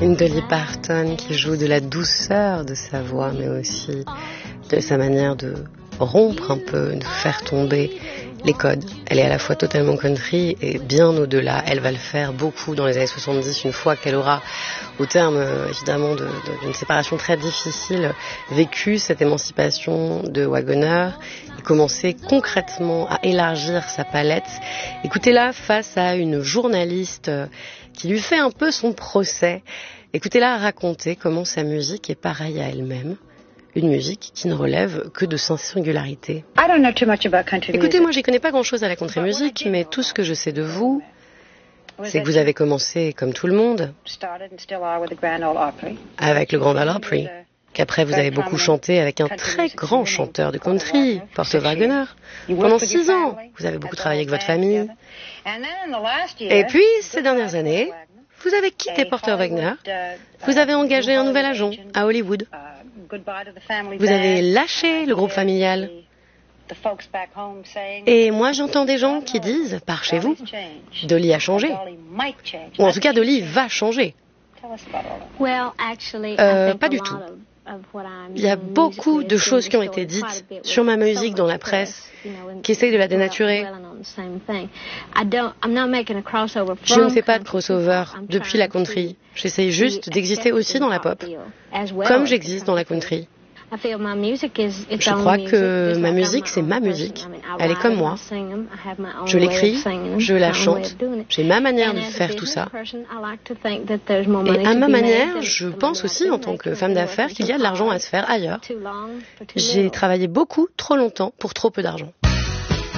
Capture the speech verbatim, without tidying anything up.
Une Dolly Parton qui joue de la douceur de sa voix, mais aussi de sa manière de rompre un peu, de faire tomber les codes. Elle est à la fois totalement country et bien au-delà. Elle va le faire beaucoup dans les années soixante-dix, une fois qu'elle aura, au terme évidemment de, de, d'une séparation très difficile, vécu cette émancipation de Wagoner et commencé concrètement à élargir sa palette. Écoutez-la face à une journaliste qui lui fait un peu son procès. Écoutez-la raconter comment sa musique est pareille à elle-même. Une musique qui ne relève que de sa singularité. Écoutez, moi, j'y connais pas grand-chose à la country music, mais tout ce que je sais de vous, c'est que vous avez commencé, comme tout le monde, avec le Grand Ole Opry, qu'après vous avez beaucoup chanté avec un très grand chanteur de country, Porter Wagoner. Pendant six ans, vous avez beaucoup travaillé avec votre famille. Et puis, ces dernières années, vous avez quitté Porter Wagoner, vous avez engagé un nouvel agent à Hollywood. Vous avez lâché le groupe familial. Et moi, j'entends des gens qui disent, par chez vous, Dolly a changé. Ou en tout cas, Dolly va changer. Euh, pas du tout. Il y a beaucoup de choses qui ont été dites sur ma musique dans la presse qui essayent de la dénaturer. Je ne fais pas de crossover depuis la country. J'essaye juste d'exister aussi dans la pop, comme j'existe dans la country. Je crois que ma musique, c'est ma musique. Elle est comme moi. Je l'écris, je la chante. J'ai ma manière de faire tout ça. Et à ma manière, je pense aussi, en tant que femme d'affaires, qu'il y a de l'argent à se faire ailleurs. J'ai travaillé beaucoup, trop longtemps, pour trop peu d'argent.